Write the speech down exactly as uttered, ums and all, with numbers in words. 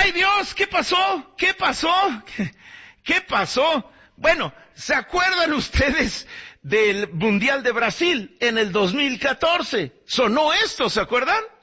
¡Ay, Dios! ¿Qué pasó? ¿Qué pasó? ¿Qué, qué pasó? Bueno, ¿se acuerdan ustedes del Mundial de Brasil en el dos mil catorce? Sonó esto, ¿se acuerdan?